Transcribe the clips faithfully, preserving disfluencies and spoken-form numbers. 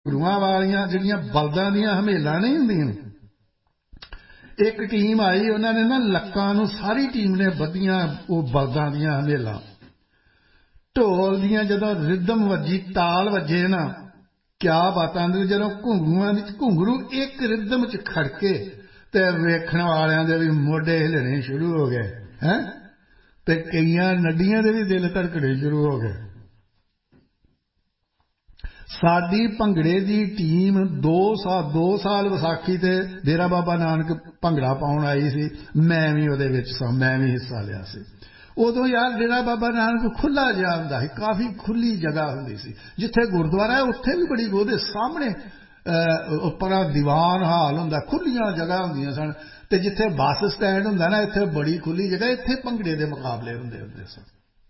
घुंगरूआं वालियां जिहड़ियां बलदां दीयां हमेलां नहीं हुंदियां, एक टीम आई, उन्होंने ना लक्कां नूं सारी टीम ने बधियां वो बलदां दीयां हमेलां। ढोल दीयां जदों रिदम वजी, ताल वजे ना, क्या बातां ने। जदों घुंगरूआं दी घुंगरू एक रिदम च खड़के ते वेखण वालियां दे भी मोढे हिलणे शुरू हो गए हैं, ते कईयां नड्डियां दे भी दिल धड़कणे शुरू हो गए। साडी भंगड़े दी टीम दो साल दो साल विसाखी ते डेरा बाबा नानक भंगड़ा पाउण आई सी, मैं भी उहदे विच सां, मैं भी हिस्सा लिया सी। उदों यार डेरा बाबा नानक खुला जिहा हुंदा सी, काफ़ी खुली जगह हुंदी सी। जिथे गुरुद्वारा है उत्थे भी बड़ी, उहदे सामने उपरा दीवान हाल हुंदा, खुलियां जगह हुंदियां सन। ते जिथे बस स्टैंड हुंदा ना, इत्थे बड़ी खुली जगह, इत्थे भंगड़े दे मुकाबले हुंदे हुंदे सन।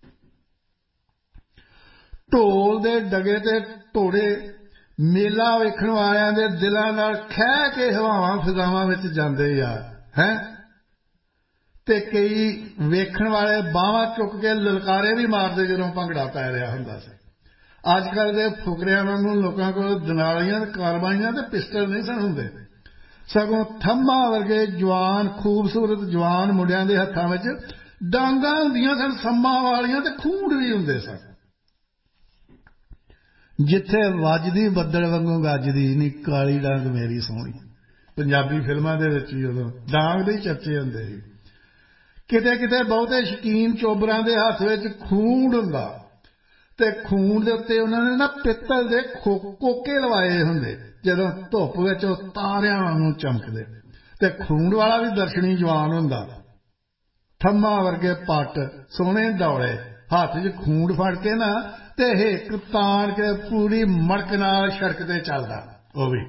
ढोल दे डगे ते ढोड़े मेला वेखण वालियां दे दिलां नाल खह के हवावां फिजावां विच जांदे यार हैं। ते कई वेखण वाले बाहां चुक के ललकारे भी मारदे जदों भंगड़ा पै रिहा हुंदा सी। अजकल दे फुकरियां वांगू लोकां कोल दनालियां ते कारबाइयां ते पिस्टल नहीं सन हुंदे, सगों थम्मा वर्गे जवान खूबसूरत जवान मुंडियां दे हत्थां विच डांगां हुंदियां सन, सम्मां वालियां ते खूंड भी हुंदे सन। जिथे वजदी बद्दल वांगू गजदी नी काली डांग मेरी सोहणी, पंजाबी फिल्मां दे विच भी उदों डांग दे चर्चे हुंदे सी। किते किते बहुते शकीन चोबरां दे हत्थ विच खूंड हुंदा, ते खूंड दे उत्ते उन्हां ने ना पित्तल दे कोके लवाए हुंदे, जदों धुप्प विच तारियां वांगू चमकदे। ते खूंड वाला भी दर्शनी जवान हुंदा, थम्मा वर्गे पट, सोहणे दौड़े, हाथ च खूंड फड़ के ना ते हिक ताण के पूरी मड़क नाल सड़क ते चलदा। वो भी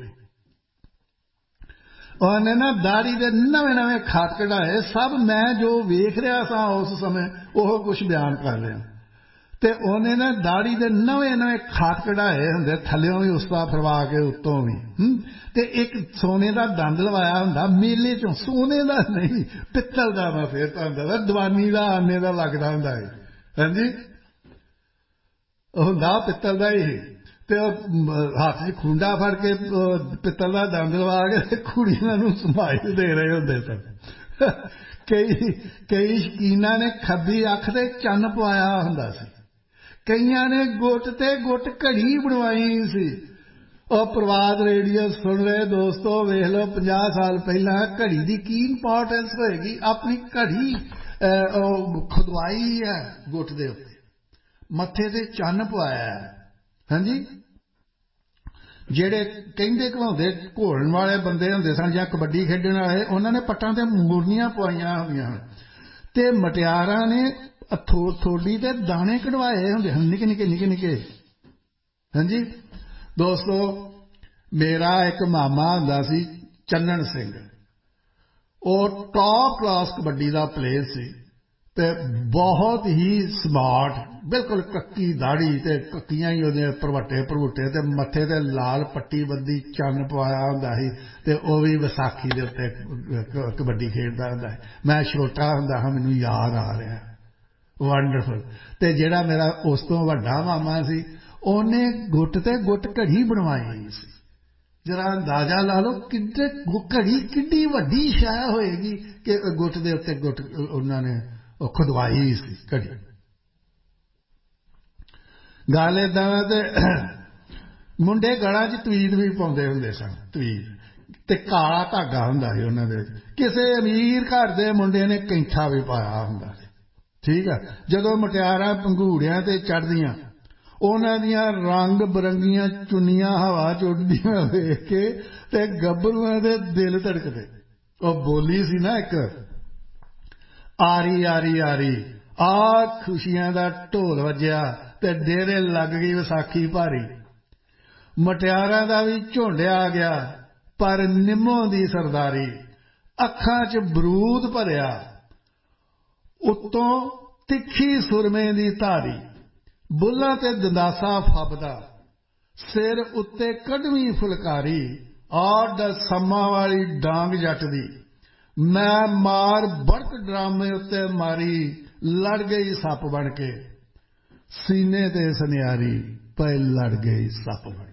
उन्हें ना दाड़ी दे नवे नवे खत कढ़ाए, सब मैं जो वेख रहा सा उस समय वो कुछ बयान कर रहा। ते उन्हें ना दाड़ी दे नवे नवे खत कढ़ाए हुंदे, थल्लियों भी उसका फरवा के उत्तों भी। ते एक सोने का दंद लवाया हुंदा मेले चों, सोने का नहीं पित्तल का, मैं फिर तुहानूं दस्सां दवानी का आने का लगदा हुंदा है। हां जी, हुंदा पित्तल का ही। ते हाथ च खूंडा फड़ के पित्तल का दंद लवा के कुड़ियां नूं समाई दे रहे हुंदे सन। कई कई शकीनां ने खब्बी अख ते चन्न पवाया हुंदा सी, कईयां ने गुट ते गुट घड़ी बनवाई सी। और प्रवाद रेडियो सुन रहे दोस्तों, वेख लो पचास साल पहला घड़ी की की इंपॉर्टेंस होएगी। अपनी घड़ी खुदवाई है गुट दे उत्ते, मत्थे ते चन्न पवाया है। हाँ जी, जेड़े कहंदे घवाउंदे घोलण वाले बंदे हुंदे सन जां कबड्डी खेडण वाले, उन्हां ने पट्टां ते मुरनियां पवाईयां हुंदियां हन, ते मटियारां ने थोड़ी ते दाने कढवाए हुंदे हन, निके निके निके निके। हाँ जी दोस्तों, मेरा एक मामा हुंदा सी चन्नन सिंह, और टॉप क्लास कबड्डी का प्लेयर सी, ते बहुत ही स्मार्ट, बिल्कुल कक्की दाड़ी ते कक्कियां ही ओहदे भरवटे भरवुटे, ते मत्थे ते लाल पट्टी बंदी चन्न पवाया हुंदा सी, ते ओह भी विसाखी दे उत्ते कबड्डी खेडदा हुंदा है। मैं छोटा हुंदा हा, मैनूं याद आ रहा, वंडरफुल। ते जेड़ा मेरा उस तो वड्डा मामा सी, ओहने गुट ते गुट घड़ी बनवाई सी। जरा अंदाजा ला लो किड्डे घड़ी किड्डी वड्डी शै होएगी कि गुट दे उत्ते गुट उन्होंने खुदवाई सी घड़ी। गल इदां ते मुंडे गलां च तवीद भी पाउंदे हुंदे सन, तवीद ते काला धागा हुंदा सी उन्हां दे। किसे अमीर घर दे मुंडे ने कैंठा भी पाया हुंदा सी। ठीक है, जदों मटियारां पंघूड़ियां ते चढ़दियां, उन्हां दियां रंग बरंगियां चुन्नियां हवा च उड़दियां वेख के ते गभरूआं दे दिल धड़कदे। ओह बोली सी ना एक, आरी आरी आरी आ खुशियां दा ढोल वज्या ते डेरे लग गई विसाखी भारी। मटियारां दा भी झुंड आ गया पर निम्मों दी सरदारी, अखां च बरूद भरिया उत्तों तिखी सुरमे दी धारी, बुल्लां ते दंदासा फबदा, सिर उत्ते कड़वी फुलकारी, आड सम्मा वाली डांग जट दी, मैं मार बड़क ड्रामे उत्ते मारी, लड़ गई सप बन के, सीने ते सनियारी पे लड़ गई सप बन के।